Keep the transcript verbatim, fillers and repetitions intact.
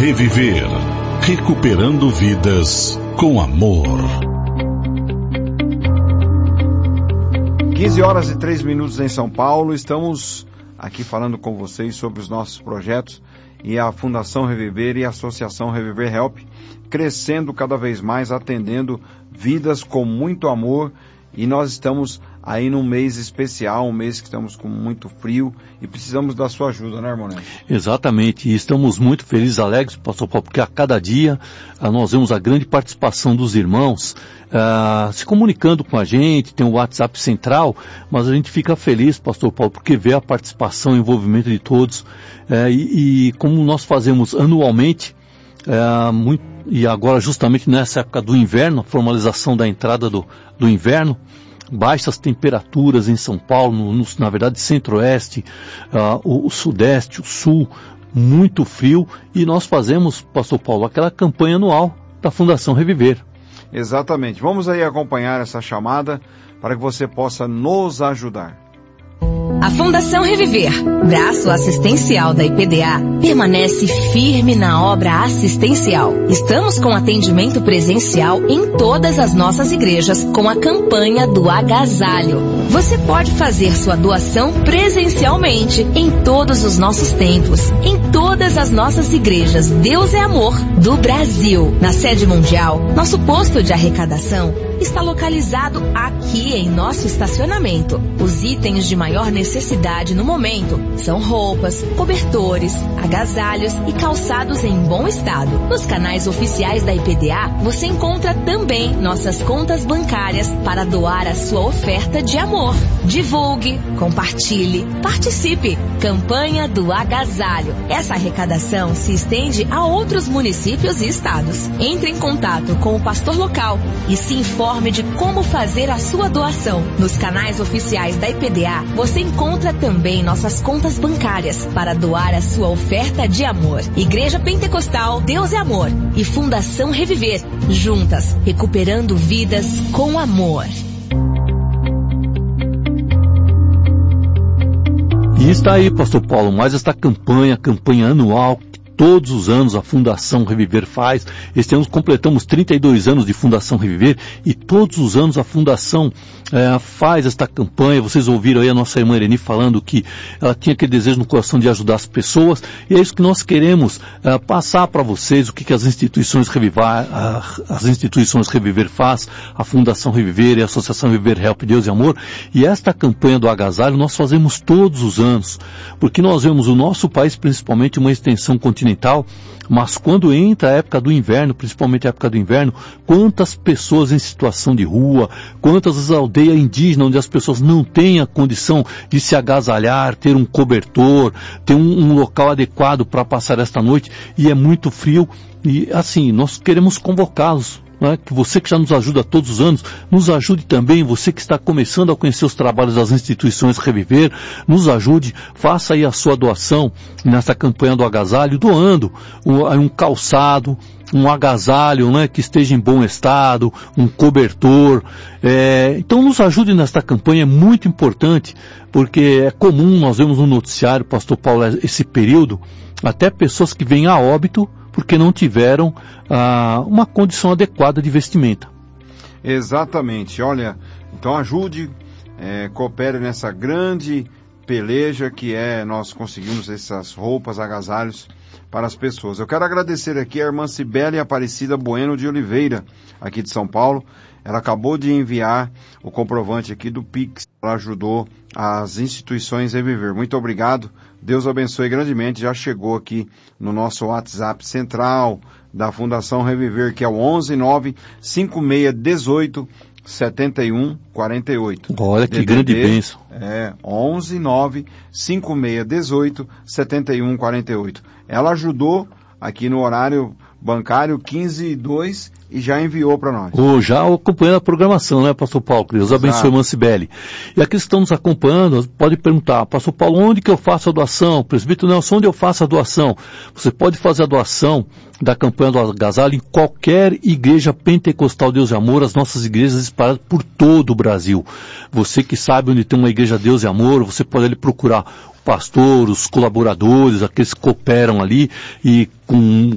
Reviver. Recuperando vidas com amor. quinze horas e três minutos em São Paulo. Estamos aqui falando com vocês sobre os nossos projetos e a Fundação Reviver e a Associação Reviver Help crescendo cada vez mais, atendendo vidas com muito amor. E nós estamos aí num mês especial, um mês que estamos com muito frio e precisamos da sua ajuda, né, Armonete? Exatamente, e estamos muito felizes, alegres, pastor Paulo, porque a cada dia ah, nós vemos a grande participação dos irmãos ah, se comunicando com a gente, tem o WhatsApp central, mas a gente fica feliz, pastor Paulo, porque vê a participação e envolvimento de todos, eh, e, e como nós fazemos anualmente, É, muito, e agora justamente nessa época do inverno, a formalização da entrada do, do inverno, baixas temperaturas em São Paulo, no, no, na verdade centro-oeste, uh, o, o sudeste, o sul, muito frio, e nós fazemos, pastor Paulo, aquela campanha anual da Fundação Reviver. Exatamente, vamos aí acompanhar essa chamada para que você possa nos ajudar. A Fundação Reviver, braço assistencial da I P D A, permanece firme na obra assistencial. Estamos com atendimento presencial em todas as nossas igrejas com a campanha do agasalho. Você pode fazer sua doação presencialmente em todos os nossos templos, em todas as nossas igrejas Deus é Amor do Brasil. Na sede mundial, nosso posto de arrecadação está localizado aqui em nosso estacionamento. Os itens de maior necessidade no momento são roupas, cobertores, agasalhos e calçados em bom estado. Nos canais oficiais da I P D A, você encontra também nossas contas bancárias para doar a sua oferta de amor. Divulgue, compartilhe, participe. Campanha do agasalho. Essa arrecadação se estende a outros municípios e estados. Entre em contato com o pastor local e se informe de como fazer a sua doação. Nos canais oficiais da I P D A, você encontra também nossas contas bancárias para doar a sua oferta de amor. Igreja Pentecostal Deus é Amor e Fundação Reviver, juntas, recuperando vidas com amor. E está aí, pastor Paulo, mais esta campanha, campanha anual, todos os anos a Fundação Reviver faz. Este ano completamos trinta e dois anos de Fundação Reviver e todos os anos a Fundação é, faz esta campanha. Vocês ouviram aí a nossa irmã Irene falando que ela tinha aquele desejo no coração de ajudar as pessoas, e é isso que nós queremos é, passar para vocês, o que, que as instituições Reviver, a, as instituições Reviver faz, a Fundação Reviver e a Associação Reviver Help Deus e Amor. E esta campanha do agasalho nós fazemos todos os anos, porque nós vemos o nosso país principalmente uma extensão continental, mas quando entra a época do inverno, principalmente a época do inverno, quantas pessoas em situação de rua, quantas aldeias indígenas onde as pessoas não têm a condição de se agasalhar, ter um cobertor, ter um, um local adequado para passar esta noite, e é muito frio, e assim, nós queremos convocá-los. Não é? Que você que já nos ajuda todos os anos, nos ajude também, você que está começando a conhecer os trabalhos das instituições Reviver, nos ajude, faça aí a sua doação nessa campanha do agasalho, doando um, um calçado, um agasalho, né, que esteja em bom estado, um cobertor. É, então nos ajude nesta campanha, é muito importante, porque é comum, nós vemos no noticiário, pastor Paulo, esse período, até pessoas que vêm a óbito porque não tiveram ah, uma condição adequada de vestimenta. Exatamente. Olha, então ajude, é, coopere nessa grande peleja que é nós conseguimos essas roupas, agasalhos para as pessoas. Eu quero agradecer aqui a irmã Cibele Aparecida Bueno de Oliveira, aqui de São Paulo. Ela acabou de enviar o comprovante aqui do Pix. Ela ajudou as instituições a viver. Muito obrigado. Deus abençoe grandemente. Já chegou aqui no nosso WhatsApp central da Fundação Reviver, que é o onze nove cinco seis um oito sete um quatro oito. Olha que D D D, grande bênção. É, onze nove cinco seis um oito sete um quatro oito. Ela ajudou aqui no horário bancário quinze e dois e já enviou para nós. Oh, já acompanhando a programação, né, pastor Paulo? Deus abençoe, irmã Cibele. E aqui estamos acompanhando, pode perguntar, pastor Paulo, onde que eu faço a doação? Presbítero Nelson, onde eu faço a doação? Você pode fazer a doação da campanha do agasalho em qualquer igreja pentecostal Deus e Amor, as nossas igrejas espalhadas por todo o Brasil. Você que sabe onde tem uma igreja Deus e Amor, você pode ali procurar o pastor, os colaboradores, aqueles que cooperam ali e com